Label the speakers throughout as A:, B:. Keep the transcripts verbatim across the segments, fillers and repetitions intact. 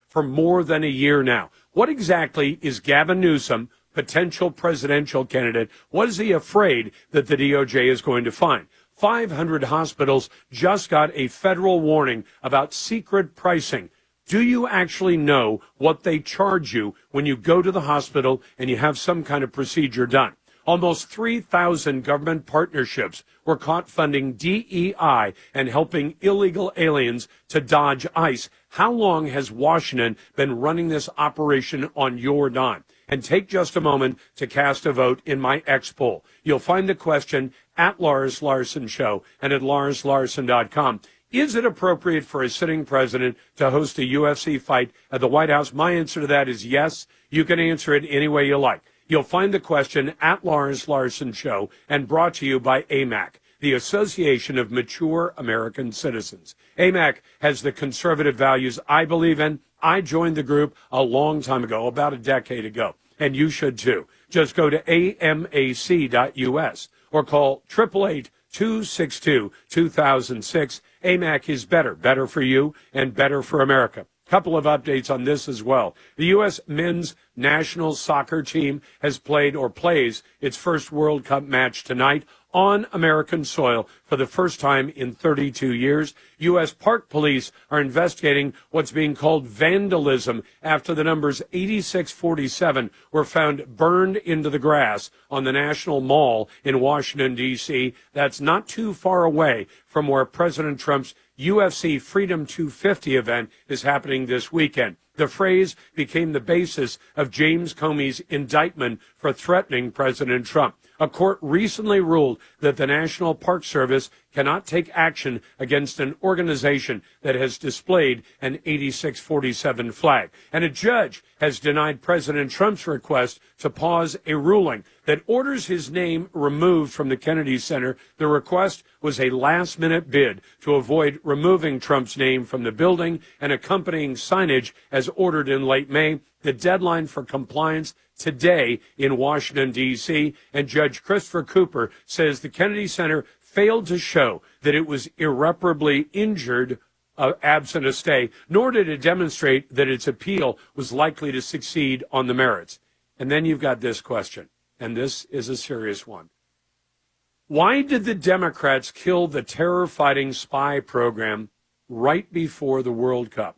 A: for more than a year now. What exactly is Gavin Newsom, potential presidential candidate, what is he afraid that the D O J is going to find? five hundred hospitals just got a federal warning about secret pricing. Do you actually know what they charge you when you go to the hospital and you have some kind of procedure done? Almost three thousand government partnerships were caught funding D E I and helping illegal aliens to dodge ICE. How long has Washington been running this operation on your dime? And take just a moment to cast a vote in my X poll. You'll find the question at Lars Larson Show and at lars larson dot com. Is it appropriate for a sitting president to host a U F C fight at the White House? My answer to that is yes. You can answer it any way you like. You'll find the question at Lars Larson Show and brought to you by A M A C, the Association of Mature American Citizens. A M A C has the conservative values I believe in. I joined the group a long time ago, about a decade ago, and you should too. Just go to A M A C dot U S or call eight eight eight, two six two, two thousand six. A M A C is better, better for you and better for America. Couple of updates on this as well. The U S men's national soccer team has played or plays its first World Cup match tonight on American soil for the first time in thirty-two years. U S Park Police are investigating what's being called vandalism after the numbers eighty-six forty-seven were found burned into the grass on the National Mall in Washington, D C That's not too far away from where President Trump's U F C Freedom two fifty event is happening this weekend. The phrase became the basis of James Comey's indictment for threatening President Trump. A court recently ruled that the National Park Service cannot take action against an organization that has displayed an eighty-six forty-seven flag. And a judge has denied President Trump's request to pause a ruling that orders his name removed from the Kennedy Center. The request was a last-minute bid to avoid removing Trump's name from the building and accompanying signage as ordered in late May. The deadline for compliance today in Washington, D C, and Judge Christopher Cooper says the Kennedy Center failed to show that it was irreparably injured uh, absent a stay, nor did it demonstrate that its appeal was likely to succeed on the merits. And then you've got this question, and this is a serious one. Why did the Democrats kill the terror-fighting spy program right before the World Cup?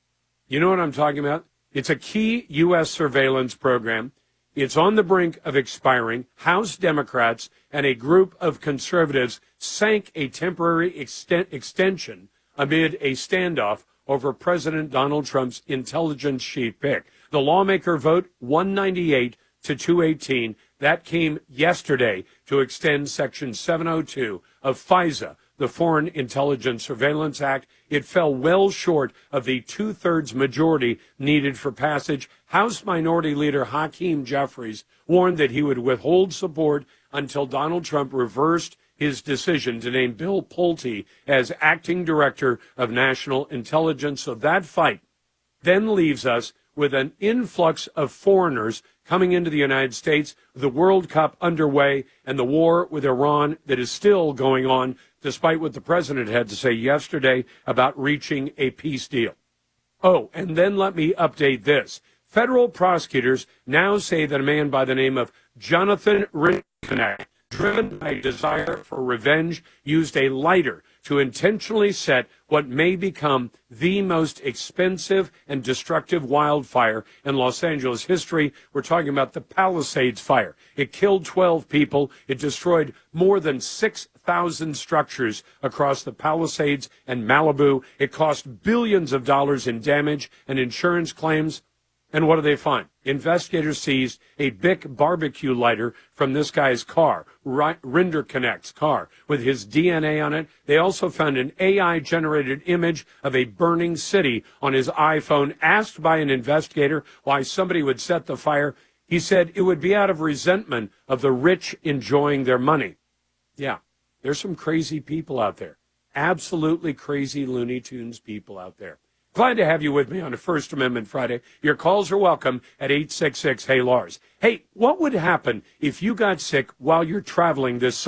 A: You know what I'm talking about? It's a key U S surveillance program. It's on the brink of expiring. House Democrats and a group of conservatives sank a temporary extent, extension amid a standoff over President Donald Trump's intelligence chief pick. The lawmaker vote one ninety-eight to two eighteen. That came yesterday to extend Section seven oh two of FISA, the Foreign Intelligence Surveillance Act. It fell well short of the two-thirds majority needed for passage. House Minority Leader Hakeem Jeffries warned that he would withhold support until Donald Trump reversed his decision to name Bill Pulte as acting director of national intelligence. So that fight then leaves us with an influx of foreigners coming into the United States, the World Cup underway, and the war with Iran that is still going on, despite what the president had to say yesterday about reaching a peace deal. Oh, and then let me update this. Federal prosecutors now say that a man by the name of Jonathan Rinderknecht, driven by a desire for revenge, used a lighter to intentionally set what may become the most expensive and destructive wildfire in Los Angeles history. We're talking about the Palisades fire. It killed twelve people. It destroyed more than six thousand structures across the Palisades and Malibu. It cost billions of dollars in damage and insurance claims. And what do they find? Investigators seized a Bic barbecue lighter from this guy's car, Rinderknecht's car, with his D N A on it. They also found an A I-generated image of a burning city on his iPhone. Asked by an investigator why somebody would set the fire, he said it would be out of resentment of the rich enjoying their money. Yeah, there's some crazy people out there. Absolutely crazy Looney Tunes people out there. Glad to have you with me on a First Amendment Friday. Your calls are welcome at eight six six, hey Lars. Hey, what would happen if you got sick while you're traveling this summer?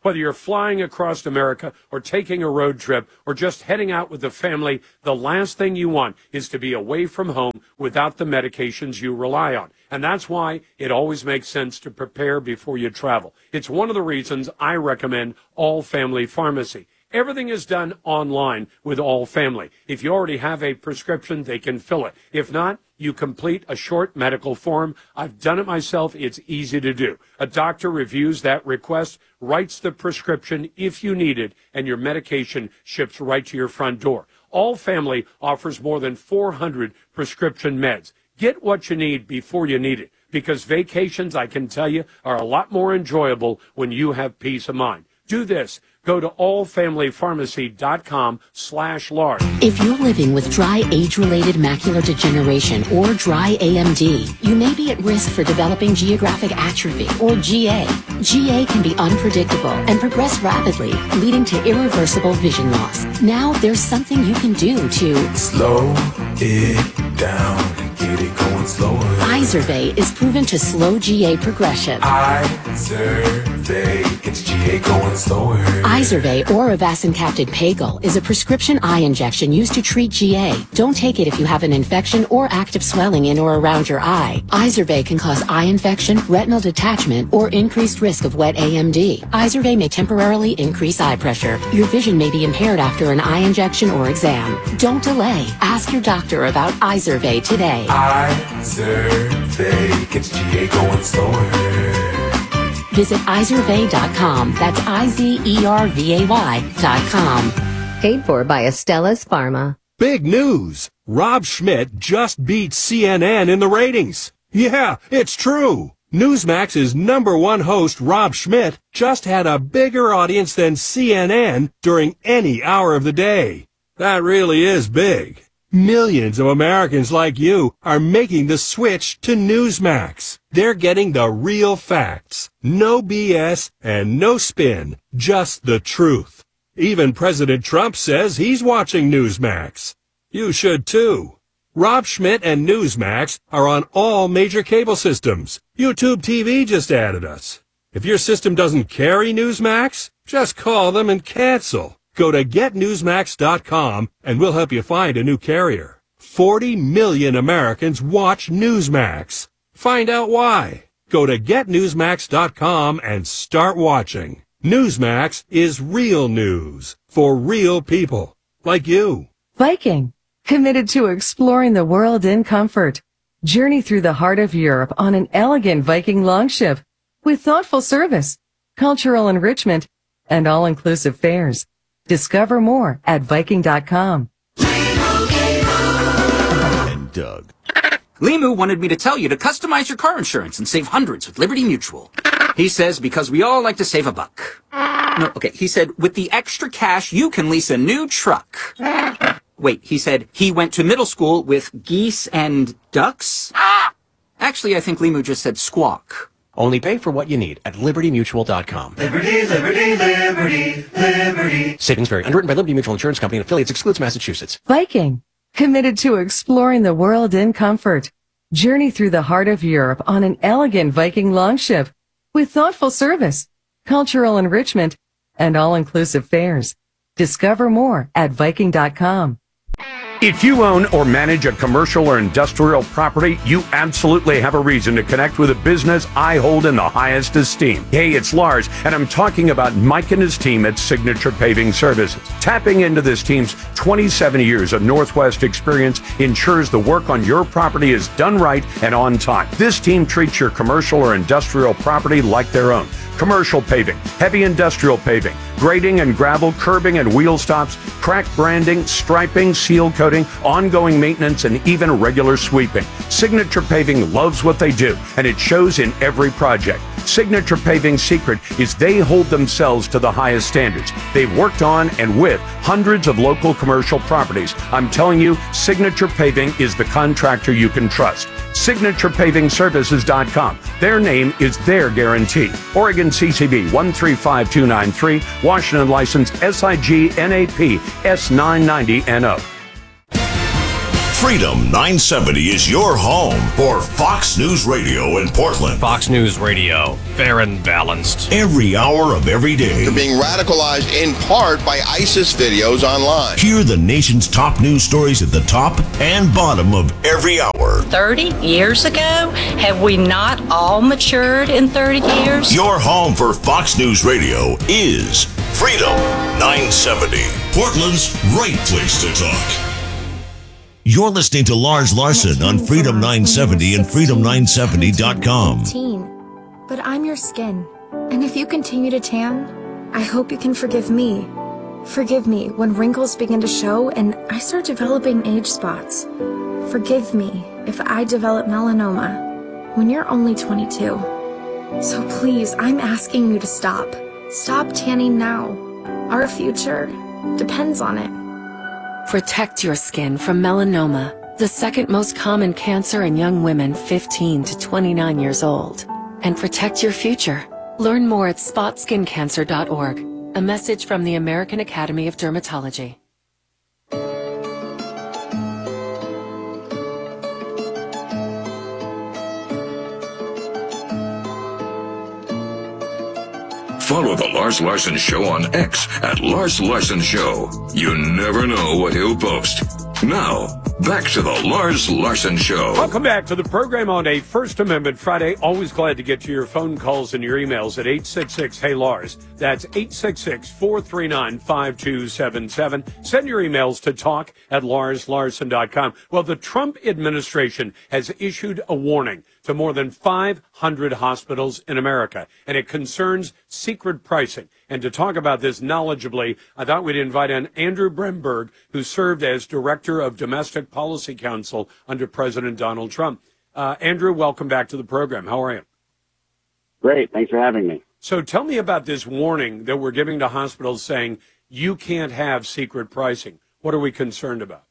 A: Whether you're flying across America or taking a road trip or just heading out with the family, the last thing you want is to be away from home without the medications you rely on. And that's why it always makes sense to prepare before you travel. It's one of the reasons I recommend All Family Pharmacy. Everything is done online with All Family. If you already have a prescription, they can fill it. If not, you complete a short medical form. I've done it myself. It's easy to do. A doctor reviews that request, writes the prescription if you need it, and your medication ships right to your front door. All Family offers more than four hundred prescription meds. Get what you need before you need it, because vacations, I can tell you, are a lot more enjoyable when you have peace of mind. Do this. Go to allfamilypharmacy.com slash large.
B: If you're living with dry age-related macular degeneration or dry A M D, you may be at risk for developing geographic atrophy or G A. G A can be unpredictable and progress rapidly, leading to irreversible vision loss. Now there's something you can do to
C: slow it down and get it going slower.
B: Izervay is proven to slow G A progression.
C: Izervay gets G A going slower.
B: Izervay or avacincaptad pegol is a prescription eye injection used to treat G A. Don't take it if you have an infection or active swelling in or around your eye. Izervay can cause eye infection, retinal detachment, or increased risk of wet A M D. Izervay may temporarily increase eye pressure. Your vision may be impaired after an eye injection or exam. Don't delay. Ask your doctor about Izervay today.
C: Izervay gets G A going slower.
B: Visit Izervay dot com. That's I Z E R V A Y dot com.
D: Paid for by Astellas Pharma.
E: Big news! Rob Schmidt just beat C N N in the ratings. Yeah, it's true. Newsmax's number one host, Rob Schmidt, just had a bigger audience than C N N during any hour of the day. That really is big. Millions of Americans like you are making the switch to Newsmax. They're getting the real facts. No B S and no spin. Just the truth. Even President Trump says he's watching Newsmax. You should too. Rob Schmidt and Newsmax are on all major cable systems. YouTube T V just added us. If your system doesn't carry Newsmax, just call them and cancel. Go to get newsmax dot com and we'll help you find a new carrier. forty million Americans watch Newsmax. Find out why. Go to get newsmax dot com and start watching. Newsmax is real news for real people like you.
F: Viking, committed to exploring the world in comfort. Journey through the heart of Europe on an elegant Viking longship with thoughtful service, cultural enrichment, and all-inclusive fares. Discover more at Viking dot com.
G: And Doug. Limu wanted me to tell you to customize your car insurance and save hundreds with Liberty Mutual. He says because we all like to save a buck. No, okay, he said with the extra cash you can lease a new truck. Wait, he said he went to middle school with geese and ducks? Actually, I think Limu just said squawk.
H: Only pay for what you need at liberty mutual dot com.
I: Liberty, liberty, liberty, liberty.
H: Savings vary. Underwritten by Liberty Mutual Insurance Company and affiliates. Excludes Massachusetts.
F: Viking, committed to exploring the world in comfort. Journey through the heart of Europe on an elegant Viking longship with thoughtful service, cultural enrichment, and all-inclusive fares. Discover more at Viking dot com.
A: If you own or manage a commercial or industrial property, you absolutely have a reason to connect with a business I hold in the highest esteem. Hey, it's Lars, and I'm talking about Mike and his team at Signature Paving Services. Tapping into this team's twenty-seven years of Northwest experience ensures the work on your property is done right and on time. This team treats your commercial or industrial property like their own. Commercial paving, heavy industrial paving, grading and gravel, curbing and wheel stops, crack branding, striping, seal coating, ongoing maintenance, and even regular sweeping. Signature Paving loves what they do, and it shows in every project. Signature Paving's secret is they hold themselves to the highest standards. They've worked on and with hundreds of local commercial properties. I'm telling you, Signature Paving is the contractor you can trust. signature paving services dot com. Their name is their guarantee. Oregon C C B one three five two nine three, Washington license S I G N A P S nine ninety N O.
J: Freedom nine seventy is your home for Fox News Radio in Portland.
H: Fox News Radio, fair and balanced.
J: Every hour of every day.
K: They're being radicalized in part by ISIS videos online.
J: Hear the nation's top news stories at the top and bottom of every hour.
L: thirty years ago? Have we not all matured in thirty years?
J: Your home for Fox News Radio is Freedom nine seventy. Portland's right place to talk. You're listening to Lars Larson on Freedom nine seventy and freedom nine seventy dot com.
M: But I'm your skin, and if you continue to tan, I hope you can forgive me. Forgive me when wrinkles begin to show and I start developing age spots. Forgive me if I develop melanoma when you're only twenty-two. So please, I'm asking you to stop. Stop tanning now. Our future depends on it.
B: Protect your skin from melanoma, the second most common cancer in young women fifteen to twenty-nine years old. And protect your future. Learn more at spot skin cancer dot org. A message from the American Academy of Dermatology.
N: Follow The Lars Larson Show on X at Lars Larson Show. You never know what he'll post. Now, back to The Lars Larson Show.
A: Welcome back to the program on a First Amendment Friday. Always glad to get to your phone calls and your emails at eight six six, hey Lars. That's eight six six, four three nine, five two seven seven. Send your emails to talk at lars larson dot com. Well, the Trump administration has issued a warning to more than five hundred hospitals in America, and it concerns secret pricing. And to talk about this knowledgeably, I thought we'd invite in Andrew Bremberg, who served as Director of Domestic Policy Council under President Donald Trump. Uh, Andrew, welcome back to the program. How are you?
O: Great. Thanks for having me.
A: So tell me about this warning that we're giving to hospitals saying you can't have secret pricing. What are we concerned about?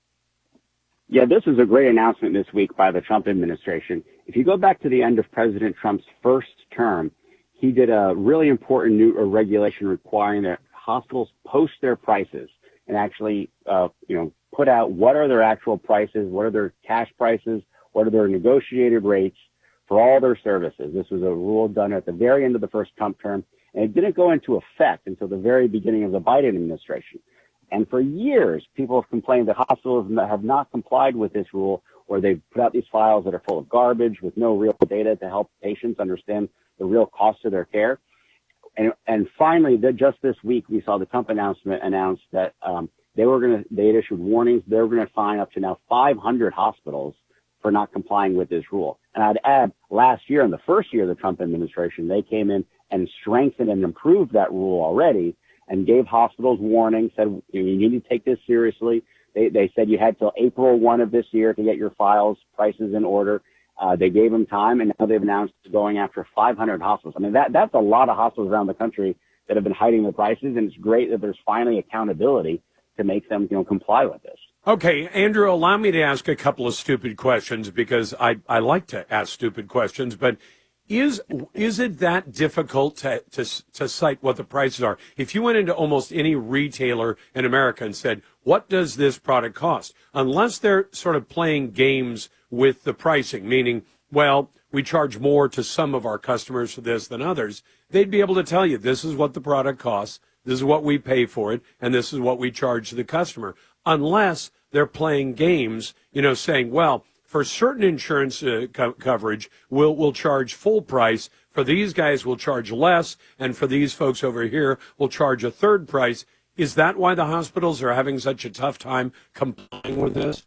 O: Yeah, this is a great announcement this week by the Trump administration. If you go back to the end of President Trump's first term, he did a really important new regulation requiring that hospitals post their prices and actually, uh, you know, put out what are their actual prices, what are their cash prices, what are their negotiated rates for all their services. This was a rule done at the very end of the first Trump term, and it didn't go into effect until the very beginning of the Biden administration. And for years, people have complained that hospitals have not complied with this rule, or they've put out these files that are full of garbage with no real data to help patients understand the real cost of their care. And, and finally, the, just this week, we saw the Trump announcement announce that um, they were going to, they had issued warnings. They were going to fine up to now five hundred hospitals for not complying with this rule. And I'd add, last year, in the first year of the Trump administration, they came in and strengthened and improved that rule already and gave hospitals warnings, said you need to take this seriously. They, they said you had till April first of this year to get your files, prices in order. Uh, they gave them time, and now they've announced going after five hundred hospitals. I mean, that that's a lot of hospitals around the country that have been hiding their prices, and it's great that there's finally accountability to make them, you know, comply with this.
A: Okay, Andrew, allow me to ask a couple of stupid questions because I, I like to ask stupid questions, but is is it that difficult to, to to cite what the prices are? If you went into almost any retailer in America and said, what does this product cost? Unless they're sort of playing games with the pricing, meaning, well, we charge more to some of our customers for this than others, they'd be able to tell you this is what the product costs, this is what we pay for it, and this is what we charge the customer. Unless they're playing games, you know, saying, well, for certain insurance uh, co- coverage, we'll, we'll charge full price. For these guys, we'll charge less. And for these folks over here, we'll charge a third price. Is that why the hospitals are having such a tough time complying with this?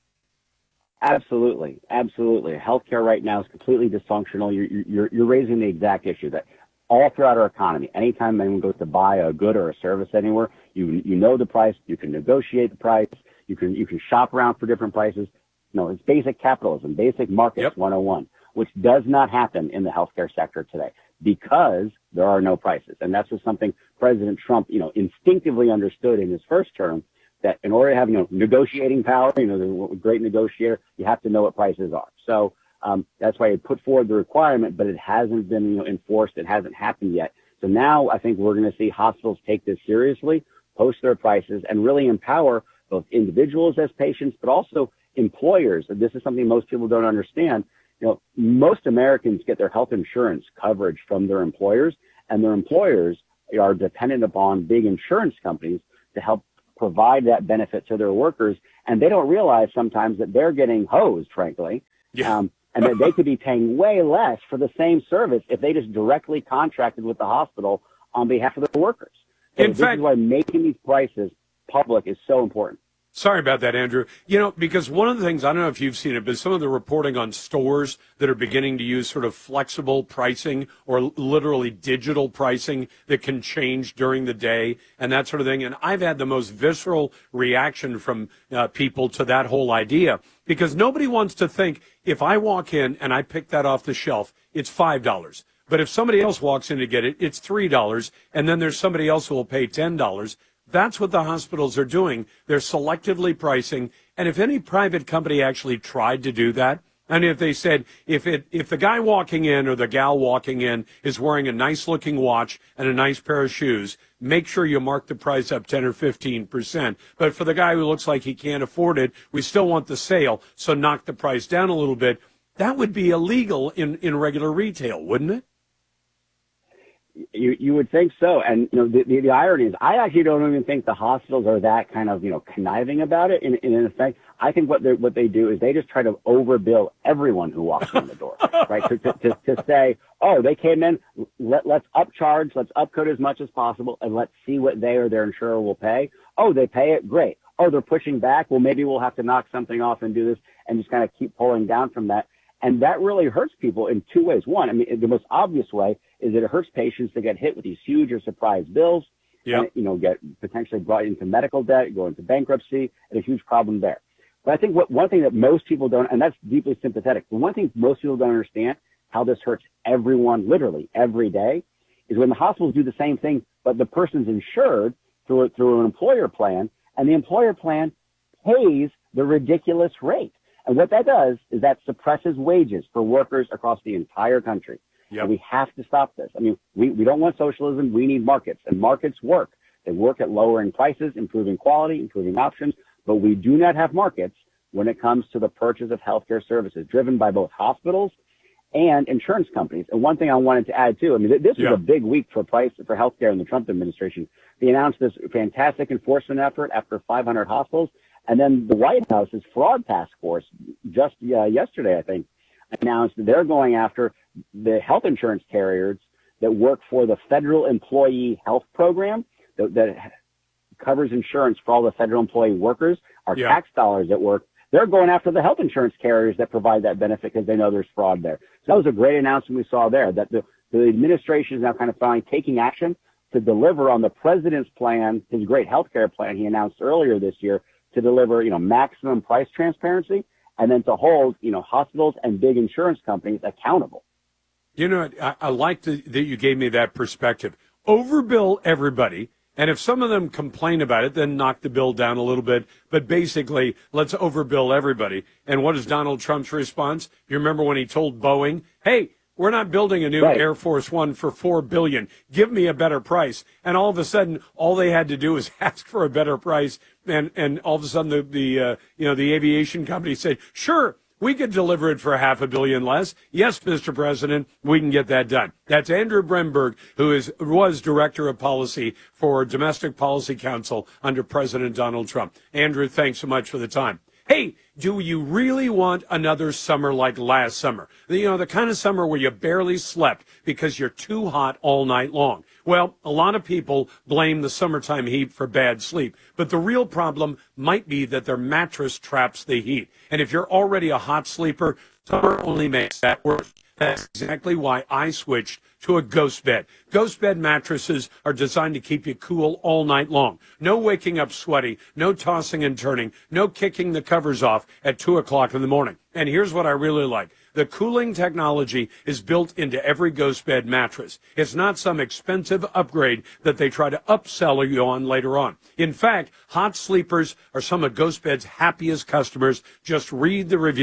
O: Absolutely. Absolutely. Healthcare right now is completely dysfunctional. You're, you're, you're raising the exact issue that all throughout our economy, anytime anyone goes to buy a good or a service anywhere, you, you know the price, you can negotiate the price, you can, you can shop around for different prices. No, it's basic capitalism, basic markets yep. one oh one, which does not happen in the healthcare sector today because there are no prices. And that's just something President Trump, you know, instinctively understood in his first term, that in order to have, you know, negotiating power, you know, the great negotiator, you have to know what prices are. So um, that's why he put forward the requirement, but it hasn't been, you know, enforced. It hasn't happened yet. So now I think we're going to see hospitals take this seriously, post their prices, and really empower both individuals as patients, but also employers, and this is something most people don't understand, you know, most Americans get their health insurance coverage from their employers, and their employers are dependent upon big insurance companies to help provide that benefit to their workers. And they don't realize sometimes that they're getting hosed, frankly,
A: yeah.
O: um, and that they could be paying way less for the same service if they just directly contracted with the hospital on behalf of their workers. So
A: In
O: this
A: fact,
O: is why making these prices public is so important.
A: Sorry about that, Andrew. You know, because one of the things, I don't know if you've seen it, but some of the reporting on stores that are beginning to use sort of flexible pricing or literally digital pricing that can change during the day and that sort of thing. And I've had the most visceral reaction from uh, people to that whole idea, because nobody wants to think, if I walk in and I pick that off the shelf, it's five dollars. But if somebody else walks in to get it, it's three dollars. And then there's somebody else who will pay ten dollars. That's what the hospitals are doing. They're selectively pricing. And if any private company actually tried to do that, and if they said, if it, if the guy walking in or the gal walking in is wearing a nice looking watch and a nice pair of shoes, make sure you mark the price up ten or fifteen percent. But for the guy who looks like he can't afford it, we still want the sale, so knock the price down a little bit. That would be illegal in, in regular retail, wouldn't it?
O: You you would think so, and you know the, the the irony is, I actually don't even think the hospitals are that kind of you know conniving about it. In in effect, I think what they what they do is they just try to overbill everyone who walks in the door, right? To, to to to say, oh, they came in, let let's upcharge, let's upcode as much as possible, and let's see what they or their insurer will pay. Oh, they pay it, great. Oh, they're pushing back. Well, maybe we'll have to knock something off and do this, and just kind of keep pulling down from that. And that really hurts people in two ways. One, I mean, the most obvious way is that it hurts patients that get hit with these huge or surprise bills,
A: yep.
O: and, you know, get potentially brought into medical debt, go into bankruptcy, and a huge problem there. But I think what one thing that most people don't, and that's deeply sympathetic, but one thing most people don't understand how this hurts everyone literally every day is when the hospitals do the same thing, but the person's insured through, a, through an employer plan, and the employer plan pays the ridiculous rate. And what that does is that suppresses wages for workers across the entire country.
A: Yep.
O: And we have to stop this. I mean, we, we don't want socialism. We need markets. And markets work. They work at lowering prices, improving quality, improving options. But we do not have markets when it comes to the purchase of healthcare services driven by both hospitals and insurance companies. And one thing I wanted to add, too, I mean, this was
A: yeah.
O: a big week for price for healthcare in the Trump administration. They announced this fantastic enforcement effort after five hundred hospitals. And then the White House's fraud task force just uh, yesterday, I think, announced that they're going after the health insurance carriers that work for the Federal Employee Health Program that, that covers insurance for all the federal employee workers, our
A: yeah.
O: tax dollars at work. They're going after the health insurance carriers that provide that benefit because they know there's fraud there. So that was a great announcement we saw there, that the, the administration is now kind of finally taking action to deliver on the president's plan, his great health care plan he announced earlier this year, to deliver, you know, maximum price transparency, and then to hold, you know, hospitals and big insurance companies accountable.
A: You know, I, I like the, that you gave me that perspective. Overbill everybody, and if some of them complain about it, then knock the bill down a little bit. But basically, let's overbill everybody. And what is Donald Trump's response? You remember when he told Boeing, hey, we're not building a new
O: right.
A: Air Force One for four billion dollars. Give me a better price. And all of a sudden, all they had to do was ask for a better price. And, and all of a sudden, the, the uh, you know, the aviation company said, sure, we could deliver it for half a billion less. Yes, Mister President, we can get that done. That's Andrew Bremberg, who is was Director of Policy for Domestic Policy Council under President Donald Trump. Andrew, thanks so much for the time. Hey, do you really want another summer like last summer? You know, the kind of summer where you barely slept because you're too hot all night long. Well, a lot of people blame the summertime heat for bad sleep, but the real problem might be that their mattress traps the heat. And if you're already a hot sleeper, summer only makes that worse. That's exactly why I switched to a Ghost Bed. Ghost Bed mattresses are designed to keep you cool all night long. No waking up sweaty, no tossing and turning, no kicking the covers off at two o'clock in the morning. And here's what I really like. The cooling technology is built into every Ghost Bed mattress. It's not some expensive upgrade that they try to upsell you on later on. In fact, hot sleepers are some of Ghost Bed's happiest customers. Just read the reviews.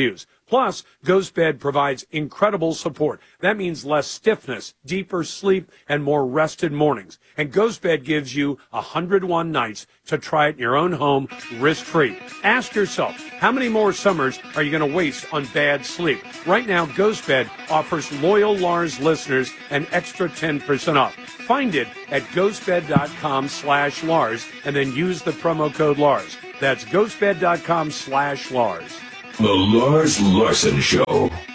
A: Plus, Ghost Bed provides incredible support. That means less stiffness, deeper sleep, and more rested mornings. And Ghost Bed gives you one hundred one nights to try it in your own home, risk-free. Ask yourself, how many more summers are you going to waste on bad sleep? Right now, Ghost Bed offers loyal Lars listeners an extra ten percent off. Find it at ghostbed.com slash Lars and then use the promo code Lars. That's ghostbed.com slash Lars.
N: The Lars Larson Show.